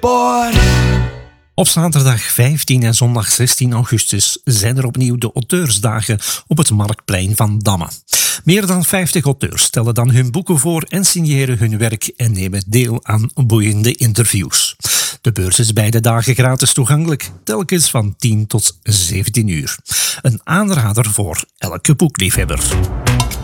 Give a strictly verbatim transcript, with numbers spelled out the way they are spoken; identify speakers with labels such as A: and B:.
A: bored.
B: Op zaterdag vijftien en zondag zestien augustus zijn er opnieuw de auteursdagen op het Marktplein van Damme. Meer dan vijftig auteurs stellen dan hun boeken voor en signeren hun werk en nemen deel aan boeiende interviews. De beurs is beide dagen gratis toegankelijk, telkens van tien tot zeventien uur. Een aanrader voor elke boekliefhebber.